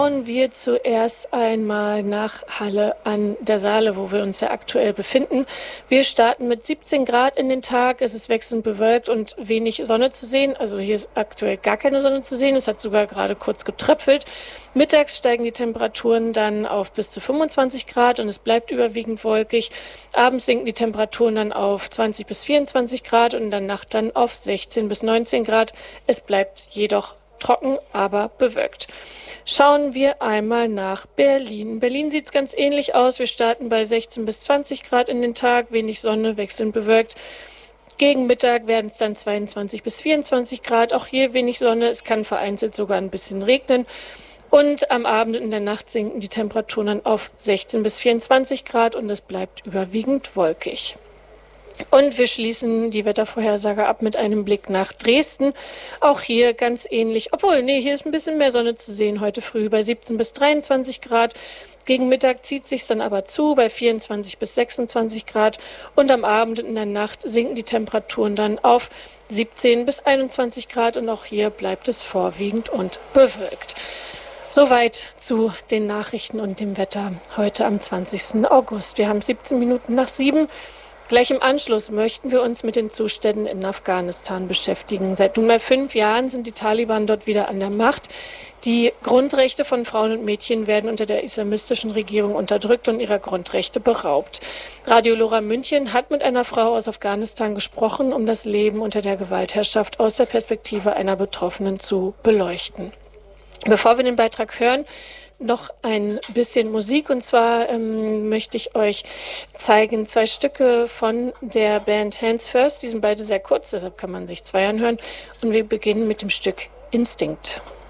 schauen wir zuerst einmal nach Halle an der Saale, wo wir uns ja aktuell befinden. Wir starten mit 17 Grad in den Tag. Es ist wechselnd bewölkt und wenig Sonne zu sehen. Also hier ist aktuell gar keine Sonne zu sehen. Es hat sogar gerade kurz getröpfelt. Mittags steigen die Temperaturen dann auf bis zu 25 Grad und es bleibt überwiegend wolkig. Abends sinken die Temperaturen dann auf 20 bis 24 Grad und in der Nacht dann auf 16 bis 19 Grad. Es bleibt jedoch trocken, aber bewölkt. Schauen wir einmal nach Berlin. In Berlin sieht es ganz ähnlich aus. Wir starten bei 16 bis 20 Grad in den Tag, wenig Sonne, wechselnd bewölkt. Gegen Mittag werden es dann 22 bis 24 Grad. Auch hier wenig Sonne. Es kann vereinzelt sogar ein bisschen regnen. Und am Abend und in der Nacht sinken die Temperaturen dann auf 16 bis 24 Grad und es bleibt überwiegend wolkig. Und wir schließen die Wettervorhersage ab mit einem Blick nach Dresden. Auch hier ganz ähnlich, hier ist ein bisschen mehr Sonne zu sehen heute früh bei 17 bis 23 Grad. Gegen Mittag zieht sich's dann aber zu bei 24 bis 26 Grad und am Abend und in der Nacht sinken die Temperaturen dann auf 17 bis 21 Grad und auch hier bleibt es vorwiegend und bewölkt. Soweit zu den Nachrichten und dem Wetter heute am 20. August. Wir haben 17 Minuten nach 7. Gleich im Anschluss möchten wir uns mit den Zuständen in Afghanistan beschäftigen. Seit nunmehr 5 Jahren sind die Taliban dort wieder an der Macht. Die Grundrechte von Frauen und Mädchen werden unter der islamistischen Regierung unterdrückt und ihrer Grundrechte beraubt. Radio Lora München hat mit einer Frau aus Afghanistan gesprochen, um das Leben unter der Gewaltherrschaft aus der Perspektive einer Betroffenen zu beleuchten. Bevor wir den Beitrag hören, noch ein bisschen Musik und zwar möchte ich euch zeigen 2 Stücke von der Band Hands First. Die sind beide sehr kurz, deshalb kann man sich 2 anhören und wir beginnen mit dem Stück Instinct.